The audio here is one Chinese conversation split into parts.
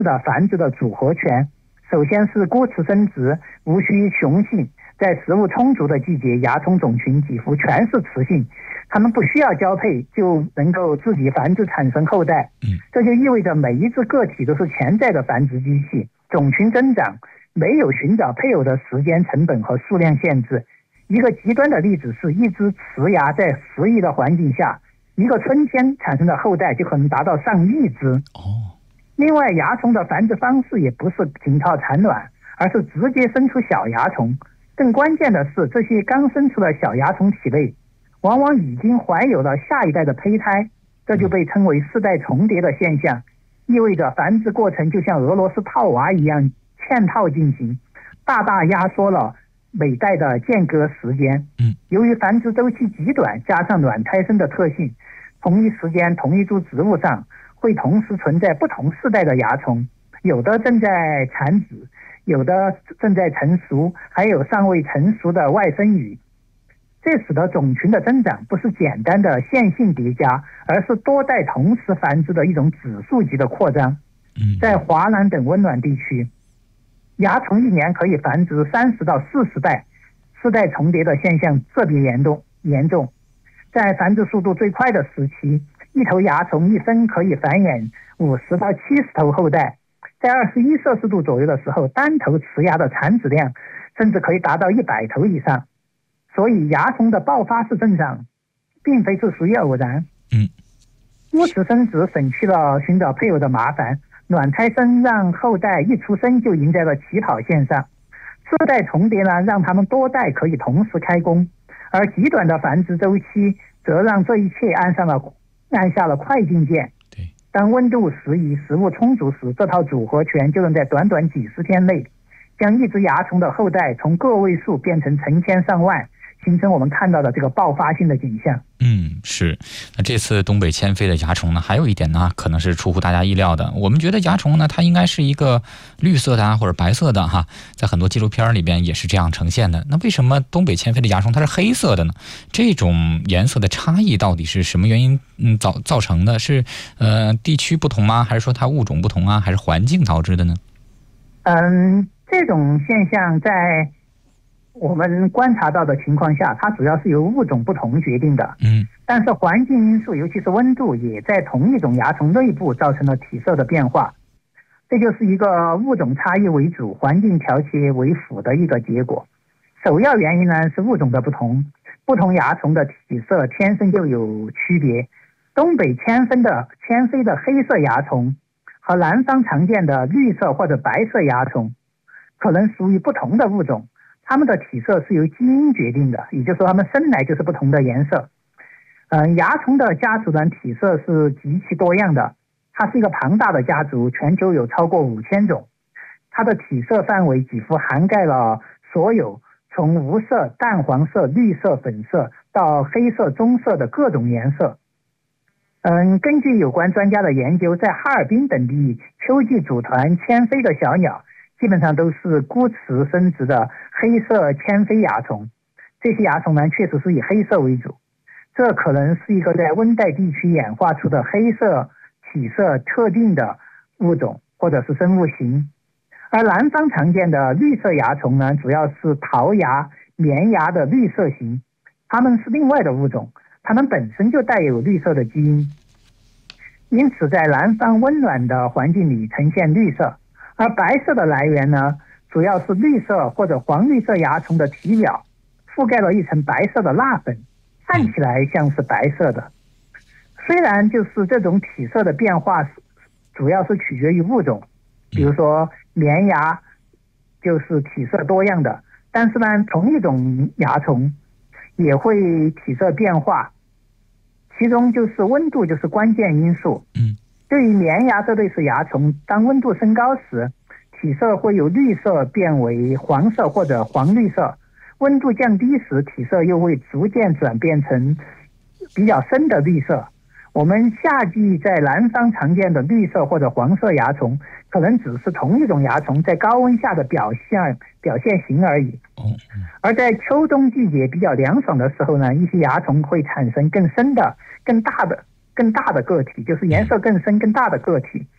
的繁殖的组合拳。首先是孤雌生殖，无需雄性，在食物充足的季节，蚜虫种群几乎全是雌性，它们不需要交配就能够自己繁殖产生后代。这就意味着每一只个体都是潜在的繁殖机器，种群增长没有寻找配偶的时间、成本和数量限制。一个极端的例子是，一只雌蚜在适宜的环境下，一个春天产生的后代就可能达到上亿只。另外，蚜虫的繁殖方式也不是紧靠产卵，而是直接生出小蚜虫。更关键的是，这些刚生出的小蚜虫体内往往已经怀有了下一代的胚胎，这就被称为世代重叠的现象，意味着繁殖过程就像俄罗斯套娃一样嵌套进行，大大压缩了每代的间隔时间。由于繁殖周期极短，加上卵胎生的特性，同一时间同一株植物上会同时存在不同世代的蚜虫，有的正在产子，有的正在成熟，还有尚未成熟的外生羽。这使得种群的增长不是简单的线性叠加，而是多代同时繁殖的一种指数级的扩张。在华南等温暖地区，蚜虫一年可以繁殖30到40代，世代重叠的现象特别严重。在繁殖速度最快的时期，一头蚜虫一生可以繁衍50到70头后代。在21摄氏度左右的时候，单头雌蚜的产子量甚至可以达到100头以上。所以蚜虫的爆发式增长并非是属于偶然。孤雌生殖省去了寻找配偶的麻烦，卵胎生让后代一出生就赢在了起跑线上。世代重叠呢，让它们多代可以同时开工，而极短的繁殖周期则让这一切按下了快进键。当温度适宜、食物充足时，这套组合拳就能在短短几十天内将一只蚜虫的后代从个位数变成成千上万，形成我们看到的这个爆发性的景象。 是。那这次东北迁飞的蚜虫呢，还有一点呢，可能是出乎大家意料的。我们觉得蚜虫呢，它应该是一个绿色的或者白色的在很多纪录片里边也是这样呈现的。那为什么东北迁飞的蚜虫它是黑色的呢？这种颜色的差异到底是什么原因造成的？是地区不同吗？还是说它物种不同还是环境导致的呢？ 这种现象在我们观察到的情况下，它主要是由物种不同决定的。但是环境因素，尤其是温度，也在同一种蚜虫内部造成了体色的变化。这就是一个物种差异为主，环境调节为辅的一个结果。首要原因呢是物种的不同，不同蚜虫的体色天生就有区别。东北迁飞的黑色蚜虫和南方常见的绿色或者白色蚜虫可能属于不同的物种，它们的体色是由基因决定的，也就是说它们生来就是不同的颜色。蚜虫的家族呢体色是极其多样的，它是一个庞大的家族，全球有超过5000种。它的体色范围几乎涵盖了所有从无色、淡黄色、绿色、粉色到黑色、棕色的各种颜色。根据有关专家的研究，在哈尔滨等地秋季组团迁飞的小鸟基本上都是孤雌生殖的黑色迁飞蚜虫。这些蚜虫呢确实是以黑色为主，这可能是一个在温带地区演化出的黑色体色特定的物种或者是生物型。而南方常见的绿色蚜虫呢，主要是桃蚜、棉蚜的绿色型，它们是另外的物种，它们本身就带有绿色的基因，因此在南方温暖的环境里呈现绿色。而白色的来源呢，主要是绿色或者黄绿色蚜虫的体表覆盖了一层白色的蜡粉，看起来像是白色的。虽然就是这种体色的变化主要是取决于物种，比如说棉蚜就是体色多样的，但是呢同一种蚜虫也会体色变化，其中就是温度就是关键因素。对于棉蚜这类似蚜虫，当温度升高时，体色会由绿色变为黄色或者黄绿色，温度降低时，体色又会逐渐转变成比较深的绿色。我们夏季在南方常见的绿色或者黄色蚜虫，可能只是同一种蚜虫在高温下的表现型而已。而在秋冬季节比较凉爽的时候呢，一些蚜虫会产生更深的、更大的个体，就是颜色更深更大的个体。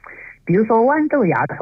比如说豌豆蚜虫。